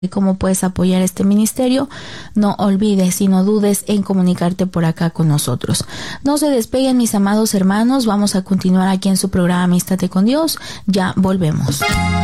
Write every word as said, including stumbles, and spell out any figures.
y cómo puedes apoyar este ministerio, no olvides y no dudes en comunicarte por acá con nosotros. No se despeguen, mis amados hermanos, vamos a continuar aquí en su programa Amístate con Dios. Ya volvemos.